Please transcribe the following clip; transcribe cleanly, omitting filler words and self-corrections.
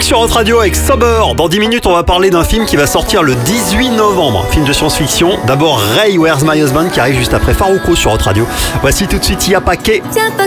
sur Hot Radio avec Sober. Dans 10 minutes, on va parler d'un film qui va sortir le 18 novembre. Film de science-fiction. D'abord Ray, Where's My Husband qui arrive juste après Farouko sur Hot Radio. Voici tout de suite Y'a Paquet.